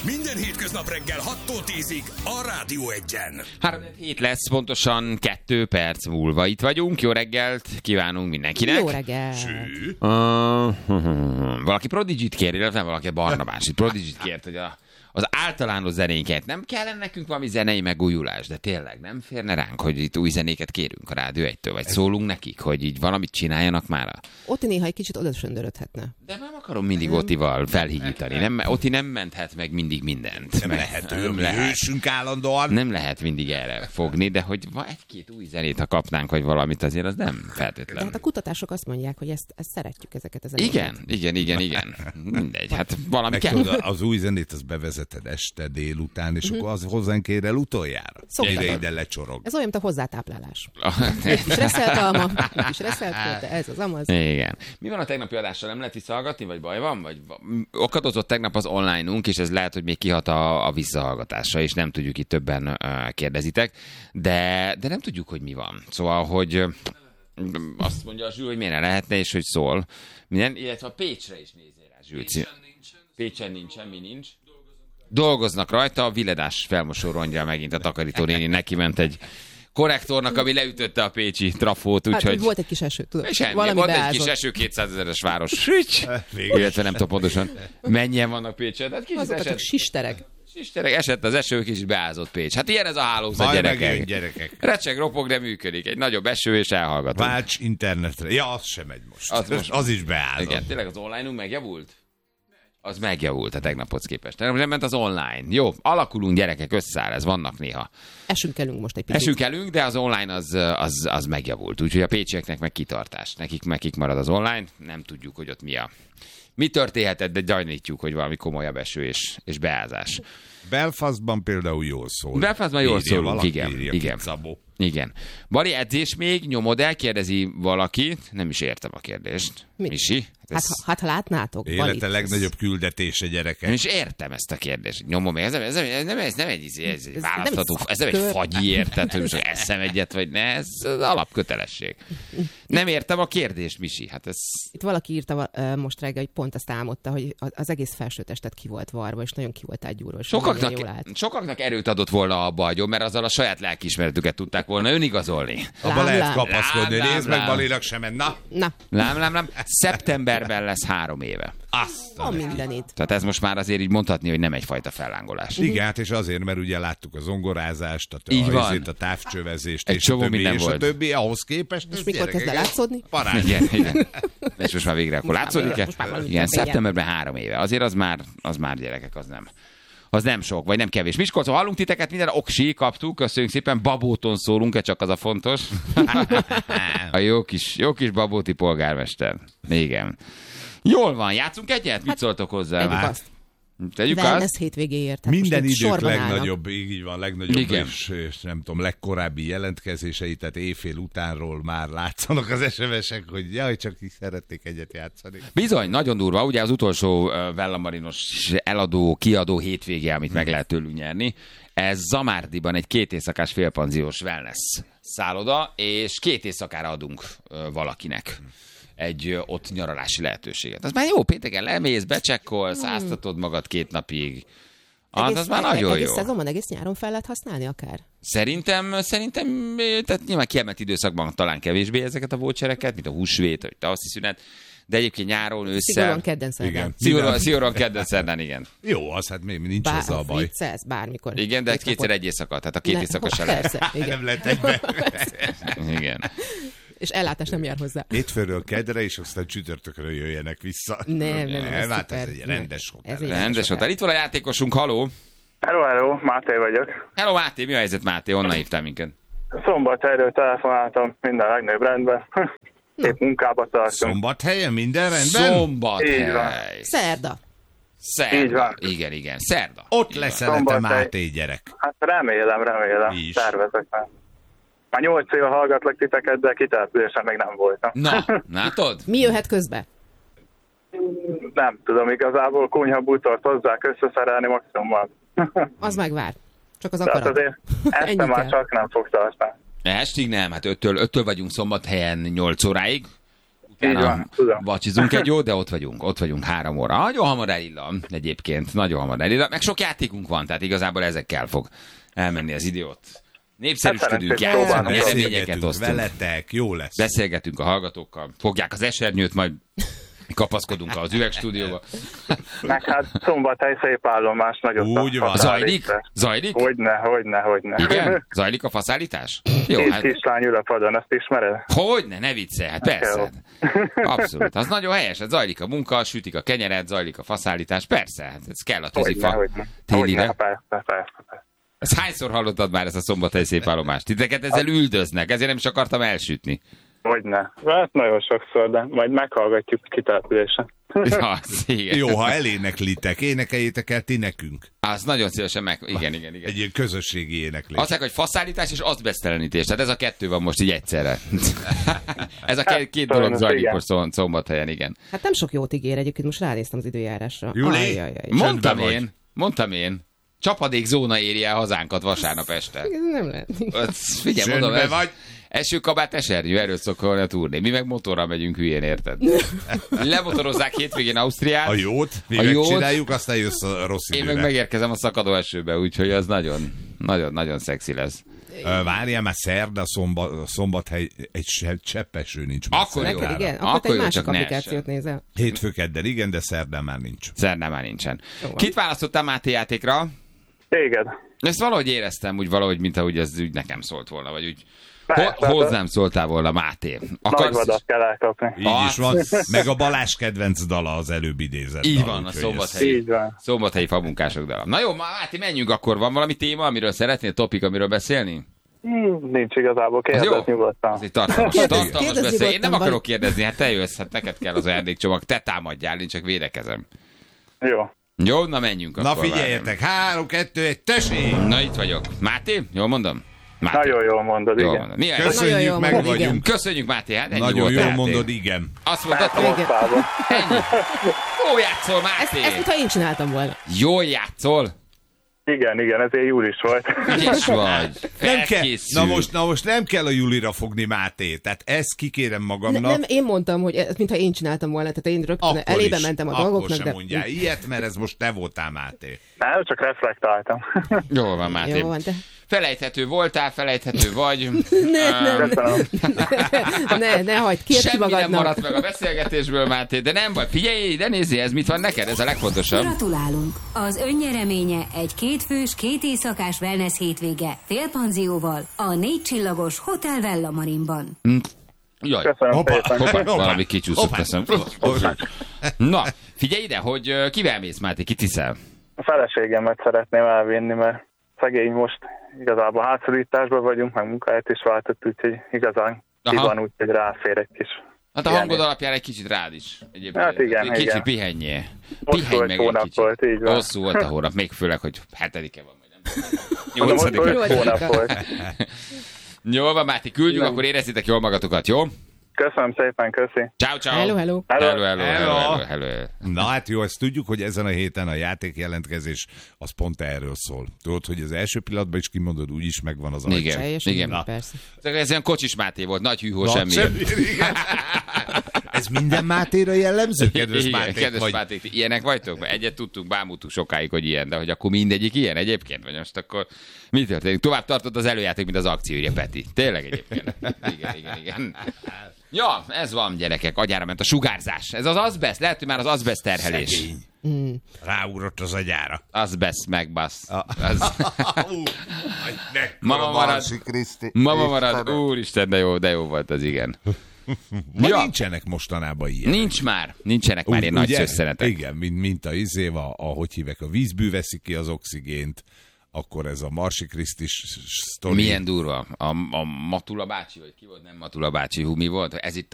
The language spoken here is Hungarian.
Minden hétköznap reggel 6-tól 10-ig a Rádió Egyen. 3-7 lesz, pontosan 2 perc múlva itt vagyunk. Jó reggelt kívánunk mindenkinek. Jó reggelt. Valaki Prodigy-t kér, illetve valaki Barnabásit. Prodigy-t kért, hogy az általános zenénket. Nem kellene nekünk valami zenei megújulás, de tényleg nem férne ránk, hogy itt új zenéket kérünk a Rádió 1-től, vagy szólunk nekik, hogy így valamit csináljanak már. Otti néha egy kicsit odasöndörödhetne. De nem akarom mindig Ottival felhigítani. Otti nem menthet meg mindig mindent. Nem lehet, hősünk állandóan. Nem lehet mindig erre fogni, de hogy egy-két új zenét, ha kapnánk, vagy valamit, azért az nem feltétlen. De hát a kutatások azt mondják, hogy ezt szeretjük, ezeket a zenéket. Igen. Mindegy, hát valami kell. Tudod, az új zenét az bevezeted este, délután, és akkor az hozzánk ér el utoljára. Ide lecsorog. Ez olyan, mint a hozzátáplálás. Egy kis reszelt alma, egy kis reszelt költe, ez az amaz. Igen. Mi van a tegnapi adással? Nem lehet visszahallgatni, vagy baj van? Vagy okadozott tegnap az online-unk, és ez lehet, hogy még kihat a visszahallgatásra, és nem tudjuk, itt többen kérdezitek, de nem tudjuk, hogy mi van. Szóval, hogy azt mondja a Zsül, hogy miért ne lehetne, és hogy szól. Minden, illetve a Pécsre is nézzél rá, Zsül. Pécsen nincs, semmi nincs. Dolgoznak rajta, a Viledás felmosó rongya megint a takarító néni neki ment egy korrektornak, ami leütötte a pécsi trafót, úgyhogy... Hát, volt egy kis eső, tudod. Valami volt beázott. Egy kis eső, 200 000-es város. Illetve nem tudom pontosan, mennyien vannak Pécsen. Hát azok csak sistereg. Sistereg, esett az eső, kis beázott Pécs. Hát ilyen ez a hálózat, gyerekek. Recseg, ropog, de működik. Egy nagyobb eső, és elhallgatunk. Válts internetre. Ja, az sem megy most. Az is beázott. Igen, tényleg az online-unk megjavult? Az megjavult a tegnaphoz képest. Nem ment az online. Jó, alakulunk, gyerekek, összeáll, ez vannak néha. Esünk most egy picit. Esünk, de az online az megjavult. Úgyhogy a pécsieknek meg kitartás. Nekik marad az online. Nem tudjuk, hogy ott mi történhetett, de gyanítjuk, hogy valami komolyabb eső és beázás. Belfastban például jól szól. Belfastban jól szólunk, igen. Bari, edzés még? Nyomod el? Kérdezi valaki. Nem is értem a kérdést. Misi? Hát ha látnátok. Élete legnagyobb küldetése, gyerekek. Nem is értem ezt a kérdést. Nyomom még. Ez nem egy választható, ez nem egy fagyi, érted, hogy most eszem egyet, vagy ne, ez az alapkötelesség. Nem értem a kérdést, Misi. Hát ez... Itt valaki írta most reggel, hogy pont azt álmodta, hogy az egész felsőtestet ki volt varva, és nagyon ki volt ágyúrva. Sokaknak erőt adott volna abba agyon, mert azzal a saját lelkiismeretüket tudták volna önigazolni. Abba lehet kapaszkodni. Nézd meg, Balinak sem ment. Na. Lám. Szeptemberben lesz 3 éve. A mindenit. Tehát ez most már azért így mondhatni, hogy nem egyfajta fellángolás. Igen, hát és azért, mert ugye láttuk a zongorázást, a távcsövezést, és a többi, ahhoz képest. És mikor kezd el látszódni? Igen. És most már végre akkor látszódik-e? Igen, szeptemberben 3 éve. Azért az már gyerekek, az nem sok, vagy nem kevés. Miskolcon hallunk titeket, minden oksi kaptuk, köszönjük szépen, Babóton szólunk-e, csak az a fontos. A jó kis babóti polgármester. Igen. Jól van, játszunk egyet? Mit szóltok hozzá? Tegyük azt. Wellness hétvégéért. Minden idők legnagyobb, így van, legnagyobb és nem tudom, legkorábbi jelentkezései, tehát éjfél utánról már látszanak az SMS-ek, hogy jaj, csak is szeretnék egyet játszani. Bizony, nagyon durva, ugye az utolsó Vellamarinos kiadó hétvége, amit meg lehet tőlünk nyerni, ez Zamárdiban egy 2 éjszakás félpanziós wellness szálloda, és 2 éjszakára adunk valakinek egy ott nyaralási lehetőséget. Az már jó, pénteken lemész, becsekkolsz, áztatod magad 2 napig. Az már nagyon jó. Egész szezonban, egész nyáron fel lehet használni akár? Szerintem, tehát nyilván kiemelt időszakban talán kevésbé ezeket a vouchereket, mint a húsvét, vagy tavaszi szünet, de egyébként nyáron, ősszel... Szigorúan kedden-szerdán. Szigorúan kedden-szerdán, igen. Jó, az hát még nincs azzal a baj. Viccelsz bármikor. Igen, de 2-szer egy éjszaka, tehát a 2 éjszaka se lehet. Persze, igen. Nem lehet egyben. Igen. És ellátás nem jár hozzá. Hétfőről kedre, és aztán csütörtökről jöjjenek vissza. Nem, hát ez egy rendes hotel. Rendes hotel. Itt van a játékosunk, haló. Hello, Máté vagyok. Hello, Máté, mi a helyzet, Máté? Honnan hívtál minket? Szombathelyről telefonáltam, minden legnagyobb rendben. Épp munkába tartom. Szombathelyen minden rendben? Szombathely. Szerda. Így van. Igen, szerda. Ott leszel-e Máté gyerek? Hát remélem. Tervezek már. Már 8 éve hallgatlak titeket, de kitelepülésen még nem voltam. Na, látod? Mi jöhet közbe? Nem tudom, igazából konyha bútort hozzák összeszerelni maximum. Az megvár. Csak az akarat. Tehát azért este már csak nem fog tartani. Estig nem, hát 5-től vagyunk Szombathelyen 8 óráig. utána vacsizunk egy jót, de ott vagyunk 3 óra. Nagyon hamar elillan egyébként, nagyon hamar elillan. Meg sok játékunk van, tehát igazából ezekkel fog elmenni az idő ott. Népszerűsködünk, játszunk, eredményeket osztunk. Veletek, jó lesz. Beszélgetünk a hallgatókkal, fogják az esernyőt, majd kapaszkodunk az üvegstúdióba. Meg hát Szombathely szép állomás, nagyobb. Úgy van. Zajlik? Hogyne. Igen? Zajlik a faszállítás? Jó, Két kislány ül a padon, azt ismered? Hogyne, ne viccelj, hát persze. Abszolút, az nagyon helyes, hát zajlik a munka, sütik a kenyeret, zajlik a faszállítás, persze, hát ez kell a tűzifa télire. Persze. Ezt hányszor hallottad már ezt a Szombathely szép állomást? Titeket ezzel üldöznek, ezért nem is akartam elsütni. Hogyne. Hát nagyon sokszor, de majd meghallgatjuk kitelepülésen. Ja, jó, ha eléneklitek, énekeljétek el ti nekünk. Az nagyon szívesen igen. Egy ilyen közösségi éneklés. Azt mondják, hogy faszállítás és azbesztelenítés, tehát ez a 2 van most így egyszerre. Ez a 2 dolog zajlik most Szombathelyen, igen. Hát nem sok jót ígér egyébként, most ránéztem az időjárásra. Júli, mondtam én. Csapadékzóna éri el hazánkat vasárnap este. Ez nem lehet. Figyelj, mondom, vagy. Esőkabát, esernyő, erről szokol a turné. Mi meg motorral megyünk hülyén, érted? Lemotorozzák hétvégén Ausztriát. A jót, mi megcsináljuk, aztán jössz a rossz időre. Én meg megérkezem a szakadó esőbe, úgyhogy az nagyon szexi lesz. Várjál már, szerda, Szombathely, egy csepp eső nincs. Akkor jó. Igen, akkor egy másik applikációt nézel. Hétfő-kedden igen, de szerdán már nincs. Szerdán már nincsen. Kit választottál Máté játékra? Téged. Ezt valahogy éreztem, úgy mint ahogy ez úgy nekem szólt volna, vagy úgy Persze, hozzám szóltál volna, Máté. Nagy vadat kell elkapni. Így is van. Meg a Balázs kedvenc dala az előbb idézett. Így van, a szombathelyi famunkások dala. Na jó, Máté, menjünk akkor. Van valami téma, amiről szeretnél, topik, amiről beszélni? Nincs igazából, kérdez nyugodtan. Ez egy tartalmas beszél. Én nem akarok kérdezni, hát te jössz, hát neked kell az ajándékcsomag, te támadjál, én csak védekezem. Jó, na menjünk akkor. Na figyeljetek, 3, 2, 1, tessék! Na itt vagyok. Máté, jól mondom? Máté. Nagyon jól mondod, igen. Mondod. Köszönjük, meg vagyunk. Köszönjük, Máté, hát ennyi nagyon volt. Jól mondod, igen. Azt mondtad, ennyi. Jól játszol, Máté. Ezt mintha én csináltam volna. Jól játszol. Igen, ezért Júlis volt. Ügyes vagy. Nem kell. Na most nem kell a Julira fogni, Máté. Tehát ezt kikérem magamnak. Nem, én mondtam, hogy ez mintha én csináltam volna, tehát én rögtön elébe mentem a dolgoknak. Akkor sem mondjál ilyet, mert ez most te voltál, Máté. Nem, csak reflektáltam. Jól van, Máté. Jó van, Felejthető voltál, felejthető vagy. Ne hagyd, kérd ki magadnak. Semmi nem maradt meg a beszélgetésből, Máté, de nem baj. Figyelj, de nézzé, ez mit van neked, ez a legfontosabb. Gratulálunk! Az önnyereménye egy 2 fős, 2 éjszakás wellness hétvége félpanzióval a 4 csillagos Hotel Vella Marinban. Jaj, Hoppá, valami kicsúszott eszem. Na, figyelj ide, hogy kivel mész, Máté, kit hiszel? A feleségemet szeretném elvinni, mert szegény most igazából hátszorításban vagyunk, meg munkáját is váltott, úgyhogy igazán ki van, úgyhogy ráfér egy kis. Hát a hangod alapján egy kicsit rád is. Egyébként. Hát igen, kicsit pihenjél. Pihenj meg egy kicsit. Volt, így van. Hosszú volt a hónap, még főleg, hogy 7-e van, vagy nem. 8. hónap volt. Jól van, Máté, küldjük, akkor érezzétek jól magatokat, jó? Köszönöm szépen, köszi. Ciao. Hello. Na hát jó, ezt tudjuk, hogy ezen a héten a játékjelentkezés az pont erről szól. Tudod, hogy az első pillanatban is kimondod, úgyis megvan az Igen, persze. Ez olyan Kocsis Máté volt, nagy hűhó, semmi. Ez minden Mátéra jellemző, kedves Máté? Kedves Máté, ilyenek vagytok? Egyet tudtunk, bámultuk sokáig, hogy ilyen, de hogy akkor mindegyik ilyen egyébként, vagy most akkor mi történik? Tovább tartott az előjáték, mint az akció, ugye Peti. Tényleg egyébként. Igen. Ja, ez van, gyerekek, agyára ment a sugárzás. Ez az azbest, lehet, hogy már az azbest terhelés. Ráugrott az agyára. Azbest megbasz. Mama marad. Úristen, de jó volt az, igen. Nincsenek mostanában ilyenek. Nincsenek már ilyen nagy szösszenetek. Igen, mint a izéva, ahogy hívek, a vízbű veszik ki az oxigént, akkor ez a Marsi Krisztis sztori. Milyen durva. A Matula bácsi, vagy ki volt? Nem Matula bácsi, mi volt? Ez itt